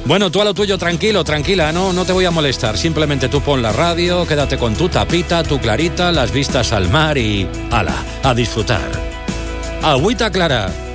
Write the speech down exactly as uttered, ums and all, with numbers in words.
Bueno, tú a lo tuyo, tranquilo, tranquila, no, no te voy a molestar. Simplemente tú pon la radio, quédate con tu tapita, tu clarita, las vistas al mar y... ¡hala! A disfrutar. Agüita clara.